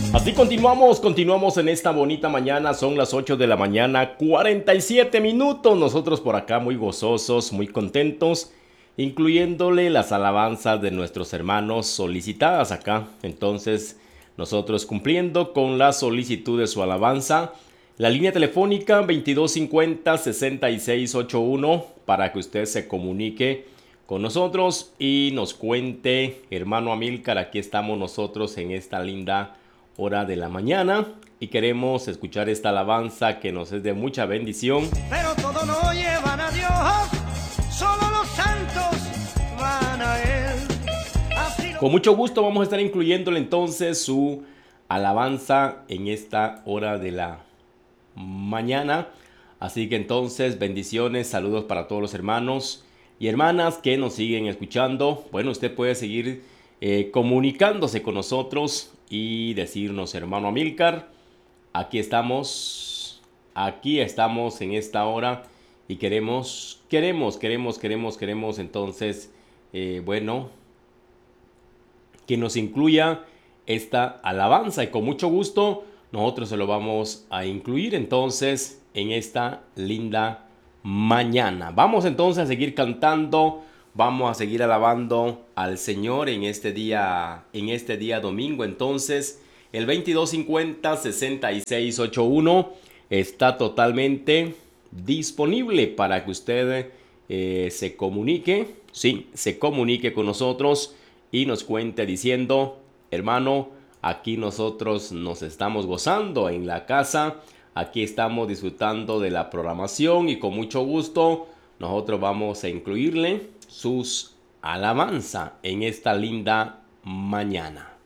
Así continuamos en esta bonita mañana, son las 8 de la mañana, 47 minutos, nosotros por acá muy gozosos, muy contentos, incluyéndole las alabanzas de nuestros hermanos solicitadas acá. Entonces, nosotros cumpliendo con la solicitud de su alabanza, la línea telefónica 2250-6681 para que usted se comunique con nosotros y nos cuente, hermano Amílcar, aquí estamos nosotros en esta linda hora de la mañana y queremos escuchar esta alabanza que nos es de mucha bendición. Pero todo no llevan a Dios, solo los santos van a Él. Con mucho gusto vamos a estar incluyéndole entonces su alabanza en esta hora de la mañana. Así que entonces bendiciones, saludos para todos los hermanos y hermanas que nos siguen escuchando. Bueno, usted puede seguir comunicándose con nosotros y decirnos, hermano Amílcar, aquí estamos en esta hora y queremos entonces, bueno, que nos incluya esta alabanza y con mucho gusto nosotros se lo vamos a incluir entonces en esta linda mañana. Vamos entonces a seguir cantando, vamos a seguir alabando al Señor en este día domingo. Entonces, el 2250-6681 está totalmente disponible para que usted se comunique con nosotros y nos cuente diciendo, hermano, aquí nosotros nos estamos gozando en la casa, aquí estamos disfrutando de la programación y con mucho gusto nosotros vamos a incluirle sus alabanzas en esta linda mañana.